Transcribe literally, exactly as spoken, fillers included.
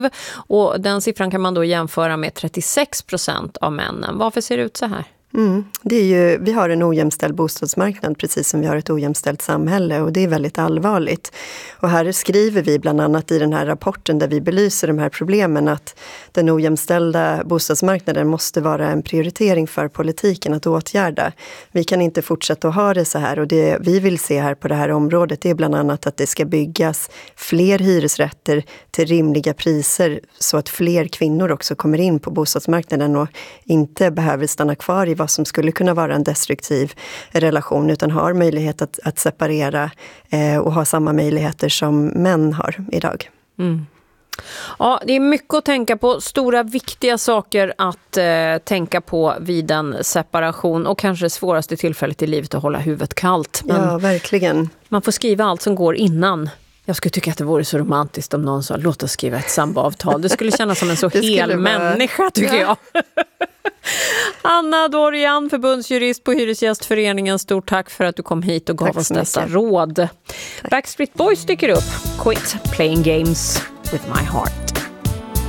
Och den siffran kan man då jämföra med trettiosex procent av männen. Varför ser det ut så här? Mm. Det är ju, vi har en ojämställd bostadsmarknad precis som vi har ett ojämställt samhälle, och det är väldigt allvarligt. Och här skriver vi bland annat i den här rapporten där vi belyser de här problemen att den ojämställda bostadsmarknaden måste vara en prioritering för politiken att åtgärda. Vi kan inte fortsätta att ha det så här, och det vi vill se här på det här området är bland annat att det ska byggas fler hyresrätter till rimliga priser så att fler kvinnor också kommer in på bostadsmarknaden och inte behöver stanna kvar i vad som skulle kunna vara en destruktiv relation, utan har möjlighet att, att separera eh, och ha samma möjligheter som män har idag. Mm. Ja, det är mycket att tänka på. Stora, viktiga saker att eh, tänka på vid en separation, och kanske det svåraste tillfället i livet att hålla huvudet kallt. Men ja, verkligen. Man får skriva allt som går innan. Jag skulle tycka att det vore så romantiskt om någon sa, låt oss skriva ett samboavtal. Det skulle kännas som en så hel vara... människa, tycker ja. jag. Anna Dorian, förbundsjurist på Hyresgästföreningen. Stort tack för att du kom hit och gav tack oss dessa råd. Tack. Backstreet Boys dyker upp. Quit playing games with my heart.